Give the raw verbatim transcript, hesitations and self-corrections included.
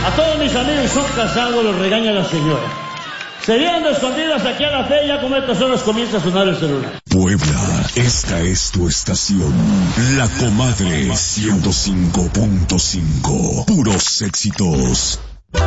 A todos mis amigos que son casados los regaña la señora. Se vienen de escondidas aquí a la fe y ya como estas horas comienza a sonar el celular. Puebla, esta es tu estación. La Comadre ciento cinco punto cinco. Puros éxitos.